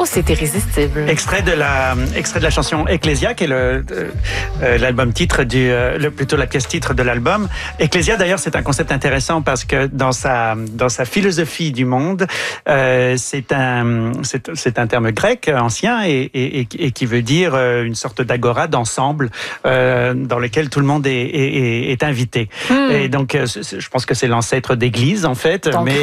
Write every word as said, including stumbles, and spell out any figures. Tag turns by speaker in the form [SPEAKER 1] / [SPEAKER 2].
[SPEAKER 1] Oh, c'est irrésistible.
[SPEAKER 2] Extrait de la, extrait de la chanson Ecclésia, qui est le, euh, l'album titre du, euh, le, plutôt la pièce titre de l'album. Ecclésia, d'ailleurs, c'est un concept intéressant parce que dans sa, dans sa philosophie du monde, euh, c'est un, c'est, c'est un terme grec ancien et, et, et, et qui veut dire une sorte d'agora, d'ensemble, euh, dans lequel tout le monde est, est, est invité. Hmm. Et donc, je pense que c'est l'ancêtre d'église, en fait.
[SPEAKER 1] Donc,
[SPEAKER 2] mais